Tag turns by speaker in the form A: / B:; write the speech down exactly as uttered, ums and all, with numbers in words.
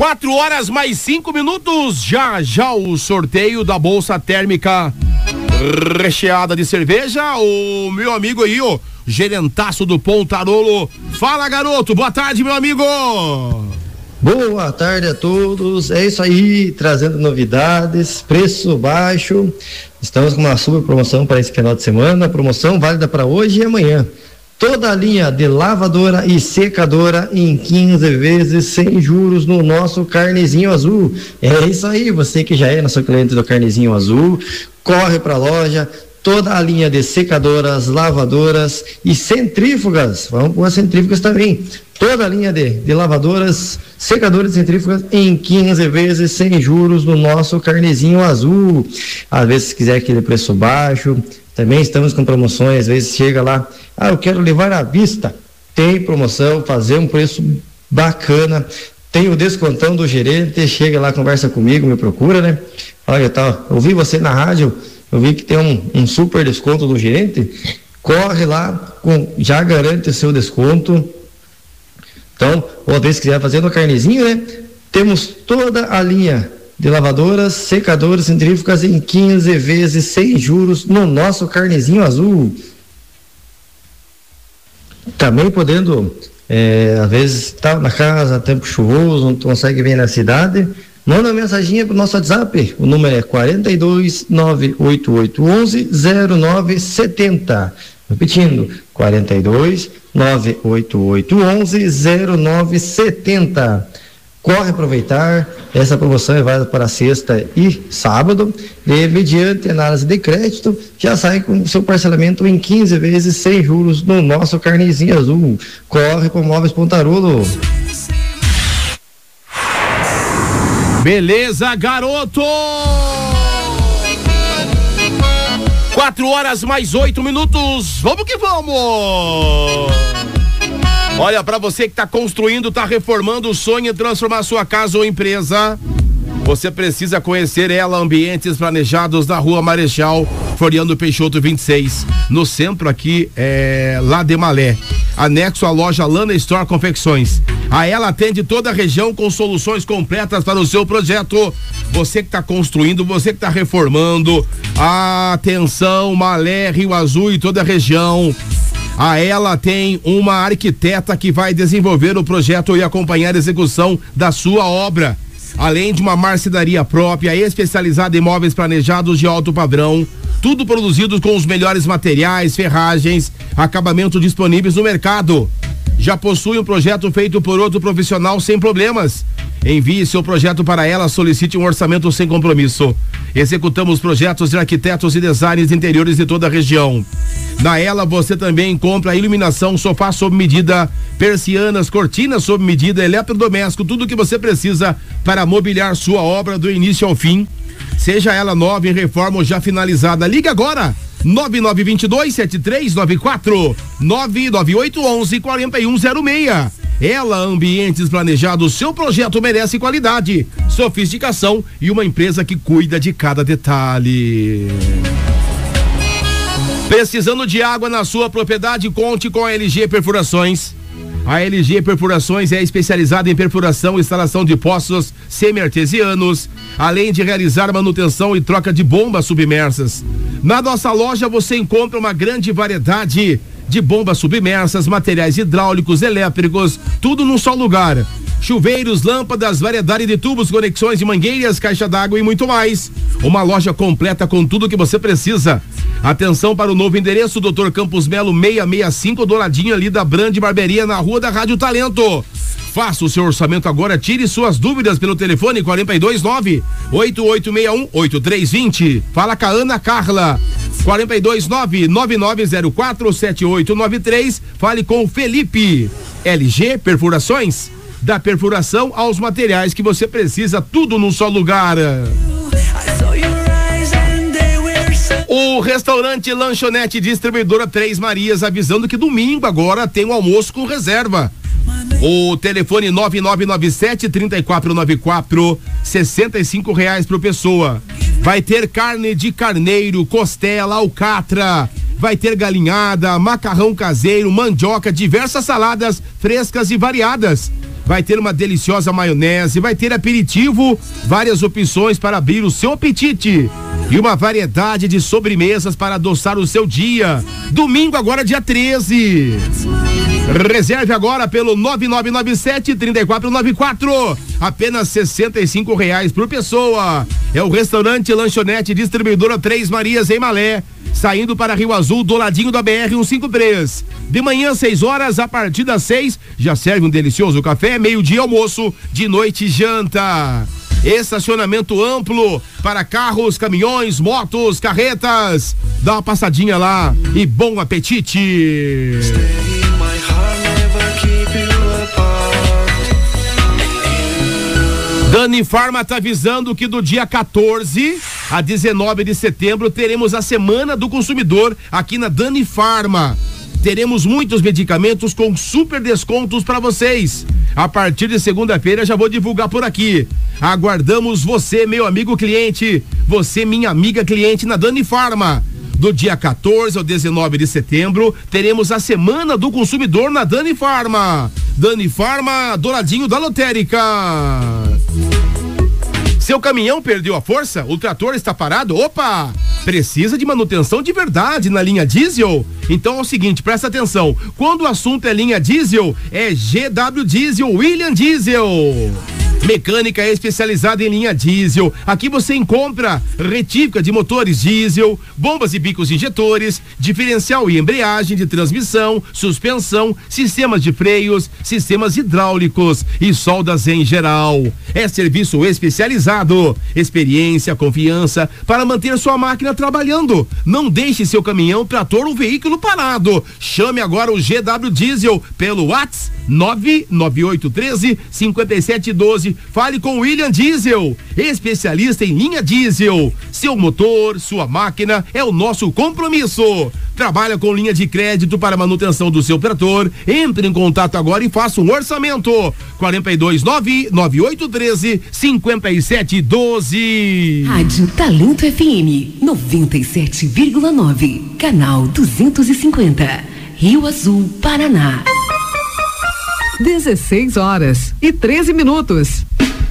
A: Quatro horas mais cinco minutos, já já o sorteio da bolsa térmica recheada de cerveja. O meu amigo aí, o gerentaço do Pontarolo. Fala, garoto, boa tarde, meu amigo.
B: Boa tarde a todos, é isso aí, trazendo novidades, preço baixo. Estamos com uma super promoção para esse final de semana, promoção válida para hoje e amanhã. Toda a linha de lavadora e secadora em quinze vezes sem juros no nosso Carnezinho Azul. É isso aí, você que já é nosso cliente do Carnezinho Azul, corre para a loja. Toda a linha de secadoras, lavadoras e centrífugas, vamos pôr as centrífugas também. Toda a linha de, de lavadoras, secadores e centrífugas em quinze vezes sem juros no nosso Carnezinho Azul. Às vezes, se quiser aquele preço baixo, também estamos com promoções. Às vezes chega lá, ah, eu quero levar à vista. Tem promoção, fazer um preço bacana. Tem o descontão do gerente, chega lá, conversa comigo, me procura, né? Olha, tá, eu ouvi você na rádio, eu vi que tem um, um super desconto do gerente. Corre lá, com, já garante o seu desconto. Então, ou às vezes quiser fazer no Carnezinho, né? Temos toda a linha de lavadoras, secadoras, centrífugas em quinze vezes sem juros no nosso Carnezinho Azul. Também podendo, é, às vezes está na casa, tempo chuvoso, não consegue vir na cidade, manda uma mensaginha pro nosso WhatsApp. O número é quarenta e dois, nove oito oito, onze, zero nove setenta. Repetindo, quarenta e dois, nove oito oito, onze, zero nove setenta. Corre aproveitar, essa promoção é válida para sexta e sábado, e mediante análise de crédito, já sai com seu parcelamento em quinze vezes sem juros no nosso Carnezinho Azul. Corre com Móveis Pontarolo.
A: Beleza, garoto! Quatro horas mais oito minutos, vamos que vamos! Olha, para você que tá construindo, tá reformando, o sonho em transformar sua casa ou empresa, você precisa conhecer ela, Ambientes Planejados, na Rua Marechal Floriano Peixoto vinte e seis, no centro aqui, é, lá de Malé, anexo à loja Lana Store Confecções. A ela atende toda a região com soluções completas para o seu projeto. Você que está construindo, você que está reformando, atenção, Malé, Rio Azul e toda a região. A ela tem uma arquiteta que vai desenvolver o projeto e acompanhar a execução da sua obra. Além de uma marcenaria própria, especializada em móveis planejados de alto padrão, tudo produzido com os melhores materiais, ferragens, acabamento disponíveis no mercado. Já possui um projeto feito por outro profissional sem problemas? Envie seu projeto para ela, solicite um orçamento sem compromisso. Executamos projetos de arquitetos e designers de interiores de toda a região. Na Ela você também compra iluminação, sofá sob medida, persianas, cortinas sob medida, eletrodoméstico, tudo o que você precisa para mobiliar sua obra do início ao fim. Seja ela nova, em reforma ou já finalizada. Liga agora! nove nove dois dois, sete três nove quatro, nove nove oito um um, quatro um zero seis. Ela Ambientes Planejados, seu projeto merece qualidade, sofisticação e uma empresa que cuida de cada detalhe. Precisando de água na sua propriedade? Conte com a L G Perfurações. A L G Perfurações é especializada em perfuração e instalação de poços semi-artesianos, além de realizar manutenção e troca de bombas submersas. Na nossa loja você encontra uma grande variedade de bombas submersas, materiais hidráulicos, elétricos, tudo num só lugar. Chuveiros, lâmpadas, variedade de tubos, conexões de mangueiras, caixa d'água e muito mais. Uma loja completa com tudo que você precisa. Atenção para o novo endereço, doutor Campos Melo seiscentos e sessenta e cinco, do ladinho ali da Brande Barbearia, na Rua da Rádio Talento. Faça o seu orçamento agora, tire suas dúvidas pelo telefone quarenta e dois, nove oito oito seis um, oito três dois zero. Fala com a Ana Carla. quarenta e dois, nove nove nove zero quatro, sete oito nove três. Fale com o Felipe. L G Perfurações, da perfuração aos materiais que você precisa, tudo num só lugar. O restaurante Lanchonete Distribuidora Três Marias avisando que domingo agora tem um almoço com reserva. O telefone nove nove nove sete, três quatro nove quatro, sessenta e cinco reais por pessoa. Vai ter carne de carneiro, costela, alcatra, vai ter galinhada, macarrão caseiro, mandioca, diversas saladas frescas e variadas. vai ter uma deliciosa maionese, vai ter aperitivo, várias opções para abrir o seu apetite e uma variedade de sobremesas para adoçar o seu dia. Domingo agora dia treze. Reserve agora pelo nove nove nove sete, três quatro nove quatro, apenas sessenta e cinco reais por pessoa. É o restaurante Lanchonete Distribuidora Três Marias em Malé, saindo para Rio Azul, do ladinho da B R cento e cinquenta e três. De manhã, seis horas, a partir das seis, já serve um delicioso café, meio-dia almoço, de noite janta. Estacionamento amplo para carros, caminhões, motos, carretas. Dá uma passadinha lá e bom apetite. Dani Farma tá avisando que do dia quatorze a dezenove de setembro teremos a Semana do Consumidor aqui na Dani Farma. Teremos muitos medicamentos com super descontos para vocês. A partir de segunda-feira já vou divulgar por aqui. Aguardamos você, meu amigo cliente, você, minha amiga cliente, na Dani Farma. Do dia quatorze ao dezenove de setembro, teremos a Semana do Consumidor na Dani Farma. Dani Farma, do ladinho da lotérica. Seu caminhão perdeu a força? O trator está parado? Opa! Precisa de manutenção de verdade na linha diesel? Então é o seguinte, presta atenção. Quando o assunto é linha diesel, é G W Diesel, William Diesel. Mecânica especializada em linha diesel. Aqui você encontra retífica de motores diesel, bombas e bicos injetores, diferencial e embreagem de transmissão, suspensão, sistemas de freios, sistemas hidráulicos e soldas em geral. É serviço especializado, experiência, confiança para manter sua máquina trabalhando. Não deixe seu caminhão, trator ou veículo parado. Chame agora o G W Diesel pelo WhatsApp nove nove oito um três, cinco sete um dois. Fale com William Diesel, especialista em linha diesel. Seu motor, sua máquina é o nosso compromisso. Trabalha com linha de crédito para manutenção do seu trator. Entre em contato agora e faça um orçamento. quatro dois nove, nove oito um três, cinco sete um dois.
C: Rádio Talento F M noventa e sete vírgula nove, canal duzentos e cinquenta, Rio Azul, Paraná.
D: dezesseis horas e treze minutos.